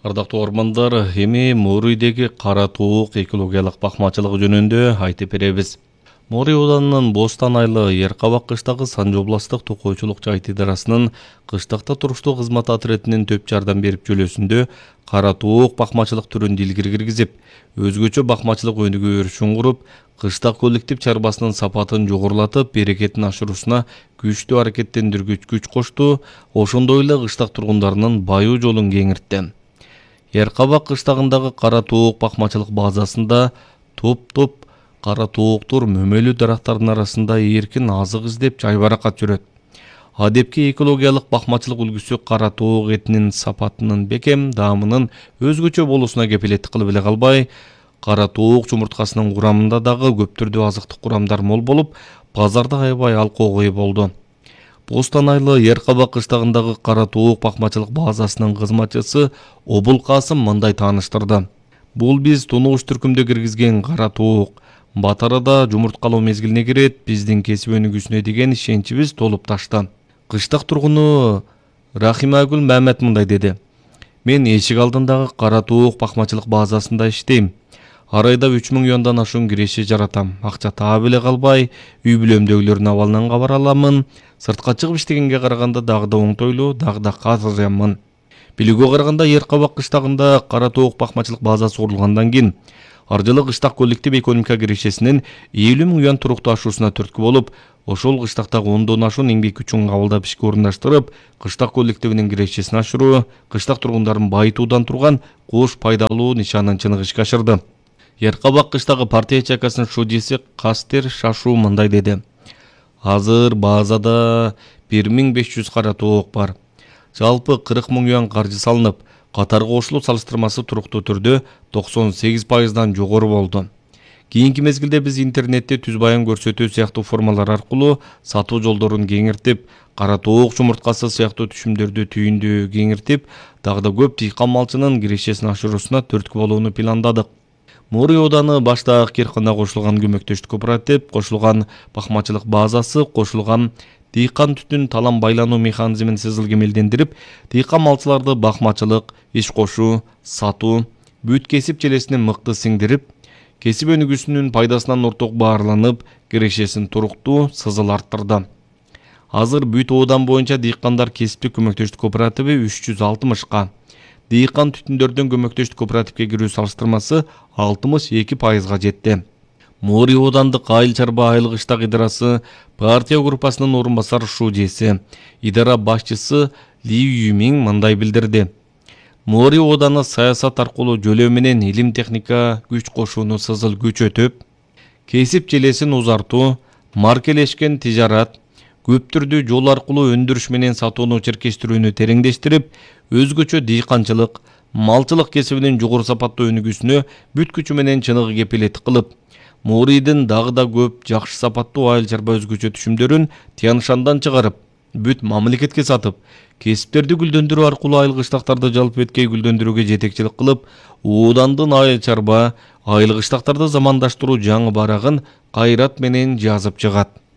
Ардактуу ормандар, эми Морийдеги кара туук экологиялык бакмачылыгы жөнүндө айтып беребиз. Морий ауданынын Бостан айлы Еркабак кыштагы Санжы областык токойчулук жайыт идарасынын кыштакта туруштуу кызмат отрядынын төп жардам берип жөлөсүндө кара туук бакмачылык түрүн дилгире киргизип, өзгөчө бакмачылык өнүгүү өрүшүн куруп, кыштак коллектив чарбасынын сапатын жогорулатып, берекетин ашыруусуна күчтүү аракеттендиргүч күч кошту, ошондой эле кыштак тургундарынын баюу жолун кеңиртти. Еркабак кыштагындагы кара туук бакмачылык базасында топ кара тууктур мөмөлүү дарактардын арасында эркин азык издеп жайбаракат жүрөт. Адепки экологиялык бакмачылык үлгүсү кара туук этинин сапатынын бекем, даамынын өзгөчө болуусуна кепилеттик кылып эле калбай, кара туук жумурткасынын курамында дагы көп түрдүү азыктык курамдар мол болуп, базарда аябай алкоого ээ болду. Бостан айлы Еркабак кыштагындагы кара туук бакмачылык базасынын кызматчысы Обул Касым мындай тааныштырды. Бул биз тунугуш түркүмдө киргизген кара туук. Батарада жумурткалоо мезгилине кирет, биздин кесип өнүгүүсүнө деген ишеничибиз толуп ташты. Кыштак тургуну Рахимагүл Мамет мындай деди. Мен эшик алдындагы кара туук бакмачылык базасында иштейм. Ар айда 3000 юандан ашуун киреше жаратам. Акча таап эле калбай, үй бүлөмдөгүлөрдүн абалынан кабар аламын. Сыртка чыгып иштегенге караганда дагы да оңтойлуу, дагы да казырямын. Билүүгө караганда Еркабак кыштагында кара туук бакмачылык базасы курулгандан кийин ар жылы кыштак коллектив экономика кирешесинин 50 000 юан туруктуу ашуусуна түрткү болуп, ошол кыштактагы 10дон ашуун эмгек күчүн кабылдап ишке орундаштырып, кыштак коллективинин кирешесин ашыруу, кыштак тургундарын байытуудан турган кош пайдалуу нишанын чыныгы ишке ашырды. Еркабак кыштагы партия ячейкасынын шудиси Кастер Шашу мындай деди. Азыр базада 1500 кара туук бар. Жалпы 40 000 юан каржы салынып, катар кошулуу салыштырмасы туруктуу түрдө 98%дан жогору болду. Кийинки мезгилде биз интернетте түз баян көрсөтүү сыяктуу формалар аркылуу сатуу жолдорун кеңиртип, кара туук жумурткасы сыяктуу түшүмдөрдү түйүндү кеңиртип, дагы да көп дыйкан малчынын кирешесин ашыруусуна түрткү болууну пландадык. Морий ауданы башта Акеркана кошулган көмөктөштүк кооператив, кошулган бакмачылык базасы, кошулган дыйкан түтүн талан байлануу механизмин сызыл кемелдендирип, дыйкан малчыларды бакмачылык, иш кошуу, сатуу, бүт кесип желесине мыкты сиңдирип, кесип өнүгүүсүнүн пайдасынан орток баарланып, кирешесин туруктуу, сызыл арттырды. Азыр бүт оодан боюнча дыйкандар кесиптик көмөктөштүк кооперативи 360 дыйкан түтүндөрдөн көмөктөштүк кооперативге кирүү салыштырмасы 62%га жетти. Морий аудандык айыл чарба айыл кыштак идарасы партия группасынын орун басар шудиси, идара башчысы Ли Юмин мындай билдирди. Морий ауданы саясат аркылуу жөлөө менен илим техника күч кошууну сызыл күчөтүп, кесип желесин узартуу, маркелешкен тижарат, көп түрдүү жол аркылуу өндүрүш менен сатууну черкештирүүнү тереңдештирип, өзгөчө дыйканчылык, малчылык кесибинин жогору сапаттуу өнүгүүсүнө бүт күчү менен чыныгы кепилеттик кылып, Морийдин дагы да көп жакшы сапаттуу айыл чарба өзгөчө түшүмдөрүн Тяншандан чыгарып, бүт мамлекетке сатып, кесиптерди гүлдөндүрүү аркылуу айыл кыштактарды жалпы эткей гүлдөндүрүүгө жетекчилик кылып, аудандын айыл чарба, айыл кыштактарды замандаштыруу жаңы барагын кайрат менен жазып чыгат.